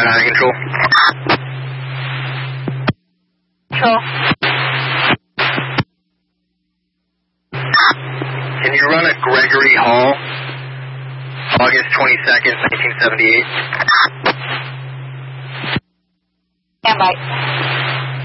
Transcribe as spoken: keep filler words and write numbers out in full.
High control. Control. Can you run a Gregory Hall, August twenty-second, nineteen seventy-eight? Stand by.